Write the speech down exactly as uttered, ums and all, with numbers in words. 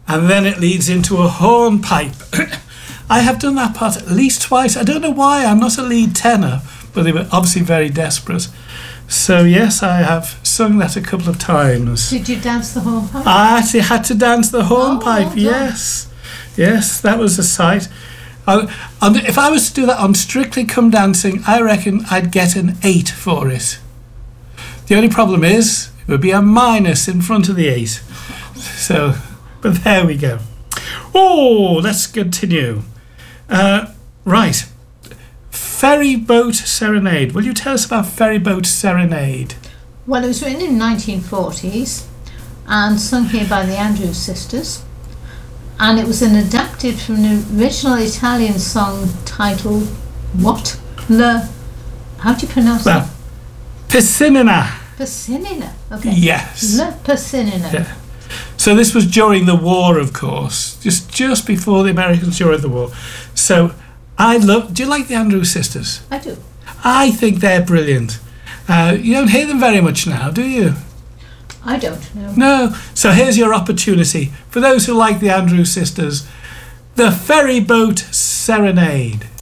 and then it leads into a hornpipe. I have done that part at least twice. I don't know why. I'm not a lead tenor, but they were obviously very desperate. So yes, I have sung that a couple of times. Did you dance the hornpipe? I actually had to dance the hornpipe. Oh, well yes, yes, that was a sight. Uh, and if I was to do that on Strictly Come Dancing, I reckon I'd get an eight for it. The only problem is it would be a minus in front of the eight. So, but there we go. Oh, let's continue. Uh, right. Ferry Boat Serenade. Will you tell us about Ferry Boat Serenade? Well, it was written in the nineteen forties and sung here by the Andrews Sisters. And it was an adapted from the original Italian song titled What? Le... How do you pronounce well, it? Piccinina. Piccinina. Okay. Yes. Le Piccinina. Yeah. So this was during the war, of course, just just before the Americans during the war. So I love. Do you like the Andrews Sisters? I do. I think they're brilliant. Uh, you don't hear them very much now, do you? I don't know. No. So here's your opportunity for those who like the Andrews Sisters. The Ferry Boat Serenade.